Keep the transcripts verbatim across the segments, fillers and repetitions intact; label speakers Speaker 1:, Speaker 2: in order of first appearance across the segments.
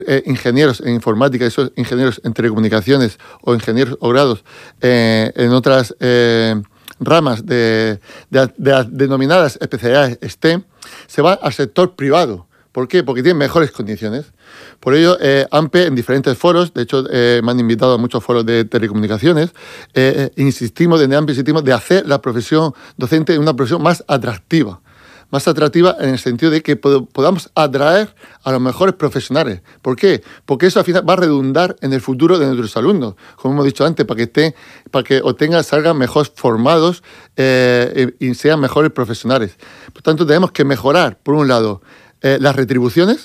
Speaker 1: eh, ingenieros en informática, esos ingenieros en telecomunicaciones o ingenieros o grados eh, en otras eh, ramas de, de, de, de denominadas especialidades STEM, se va al sector privado. ¿Por qué? Porque tienen mejores condiciones. Por ello, eh, AMPE en diferentes foros, de hecho eh, me han invitado a muchos foros de telecomunicaciones, eh, eh, insistimos, desde AMPE insistimos de hacer la profesión docente una profesión más atractiva. Más atractiva en el sentido de que pod- podamos atraer a los mejores profesionales. ¿Por qué? Porque eso al final va a redundar en el futuro de nuestros alumnos, como hemos dicho antes, para que estén, para que obtengan, salgan mejor formados eh, y, y sean mejores profesionales. Por tanto, tenemos que mejorar, por un lado, eh, las retribuciones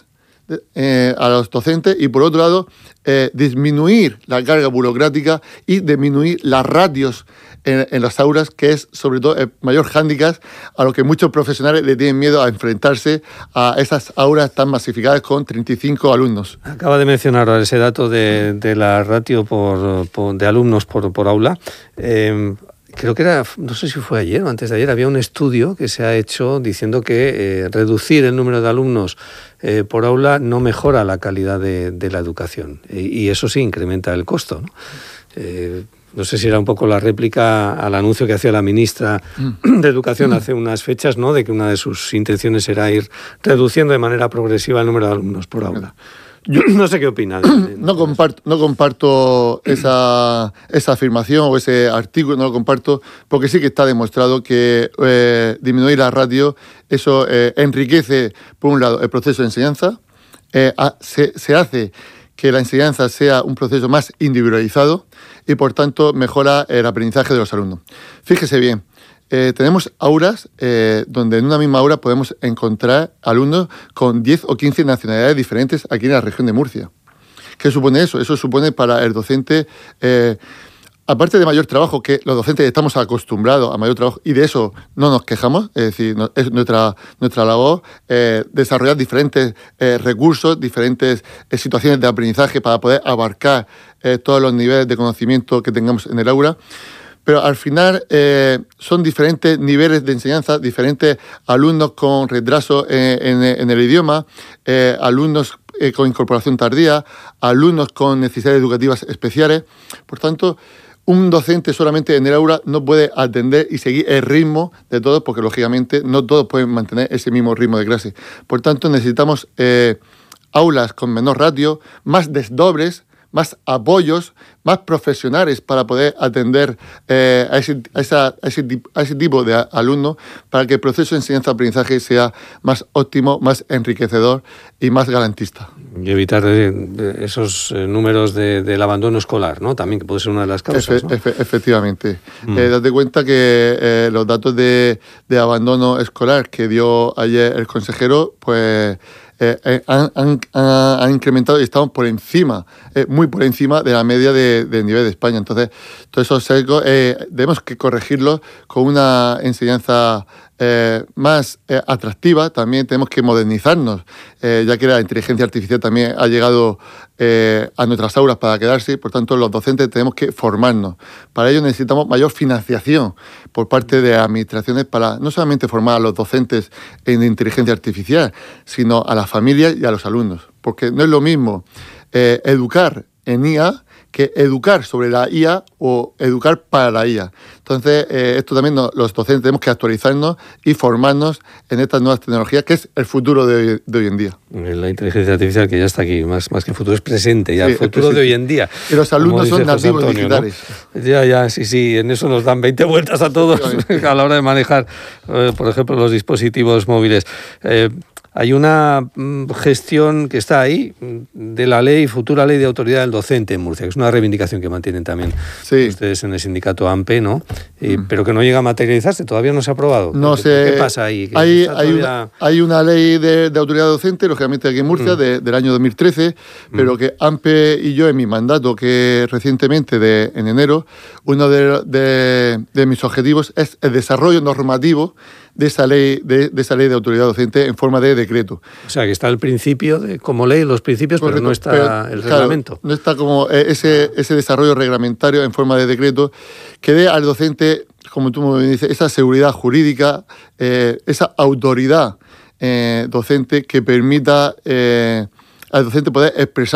Speaker 1: eh, a los docentes y, por otro lado, eh, disminuir la carga burocrática y disminuir las ratios En, en las aulas, que es sobre todo el mayor hándicap a lo que muchos profesionales le tienen miedo a enfrentarse a esas aulas tan masificadas con treinta y cinco alumnos.
Speaker 2: Acaba de mencionar ese dato de, de la ratio por, por, de alumnos por, por aula. Eh, creo que era, no sé si fue ayer o antes de ayer, había un estudio que se ha hecho diciendo que eh, reducir el número de alumnos eh, por aula no mejora la calidad de, de la educación y, y eso sí incrementa el costo, ¿no? Eh, No sé si era un poco la réplica al anuncio que hacía la ministra de Educación hace unas fechas, ¿no? De que una de sus intenciones era ir reduciendo de manera progresiva el número de alumnos por aula. Yo no sé qué opina. De, de,
Speaker 1: no comparto, no comparto esa, esa afirmación o ese artículo, no lo comparto, porque sí que está demostrado que eh, disminuir la ratio, eso eh, enriquece, por un lado, el proceso de enseñanza, eh, a, se, se hace que la enseñanza sea un proceso más individualizado y, por tanto, mejora el aprendizaje de los alumnos. Fíjese bien, eh, tenemos aulas eh, donde en una misma aula podemos encontrar alumnos con diez o quince nacionalidades diferentes aquí en la región de Murcia. ¿Qué supone eso? Eso supone para el docente... Eh, Aparte de mayor trabajo, que los docentes estamos acostumbrados a mayor trabajo y de eso no nos quejamos, es decir, no, es nuestra, nuestra labor eh, desarrollar diferentes eh, recursos, diferentes eh, situaciones de aprendizaje para poder abarcar eh, todos los niveles de conocimiento que tengamos en el aula. Pero al final eh, son diferentes niveles de enseñanza, diferentes alumnos con retraso en, en, en el idioma, eh, alumnos eh, con incorporación tardía, alumnos con necesidades educativas especiales. Por tanto, un docente solamente en el aula no puede atender y seguir el ritmo de todos, porque lógicamente no todos pueden mantener ese mismo ritmo de clase. Por tanto, necesitamos eh, aulas con menor ratio, más desdobles, más apoyos, más profesionales para poder atender eh, a, ese, a, esa, a, ese, a ese tipo de alumnos, para que el proceso de enseñanza-aprendizaje sea más óptimo, más enriquecedor y más garantista.
Speaker 2: Y evitar eh, esos eh, números de, del abandono escolar, ¿no? También, que puede ser una de las causas,
Speaker 1: Efe,
Speaker 2: ¿no?
Speaker 1: efe, efectivamente.
Speaker 2: Mm.
Speaker 1: Eh, date cuenta que eh, los datos de, de abandono escolar que dio ayer el consejero, pues... Eh, han, han, han incrementado y estamos por encima, eh, muy por encima de la media de, de nivel de España. Entonces, todos esos sesgos eh, debemos que corregirlos con una enseñanza eh, más eh, atractiva. También tenemos que modernizarnos, eh, ya que la inteligencia artificial también ha llegado eh, a nuestras aulas para quedarse. Por tanto, los docentes tenemos que formarnos. Para ello necesitamos mayor financiación por parte de administraciones para no solamente formar a los docentes en inteligencia artificial, sino a las familias y a los alumnos. Porque no es lo mismo eh, educar en I A que educar sobre la I A o educar para la I A. Entonces, eh, esto también no, los docentes tenemos que actualizarnos y formarnos en estas nuevas tecnologías, que es el futuro de hoy, de hoy en día.
Speaker 2: La inteligencia artificial, que ya está aquí, más, más que futuro, es presente, ya, sí, el futuro
Speaker 1: presente.
Speaker 2: de hoy en día.
Speaker 1: Y los alumnos son nativos Antonio, digitales.
Speaker 2: ¿No? Ya, ya, sí, sí, en eso nos dan veinte vueltas a todos a la hora de manejar, eh, por ejemplo, los dispositivos móviles. Eh, Hay una gestión que está ahí de la ley, futura ley de autoridad del docente en Murcia, que es una reivindicación que mantienen también sí. ustedes en el sindicato AMPE, ¿no? Eh, mm. Pero que no llega a materializarse, todavía no se ha aprobado.
Speaker 1: No sé.
Speaker 2: ¿Qué pasa ahí?
Speaker 1: Hay, todavía... hay, una, hay una ley de, de autoridad docente, lógicamente aquí en Murcia, mm. de, del año dos mil trece, pero mm. que AMPE y yo en mi mandato, que recientemente, de, en enero, uno de, de, de mis objetivos es el desarrollo normativo de esa ley de, de esa ley de autoridad docente en forma de decreto.
Speaker 2: O sea, que está el principio de, como ley, los principios, Correcto, pero no está pero, el reglamento.
Speaker 1: Claro, no está como ese, ese desarrollo reglamentario en forma de decreto que dé al docente, como tú me dices, esa seguridad jurídica, eh, esa autoridad eh, docente que permita eh, al docente poder expresar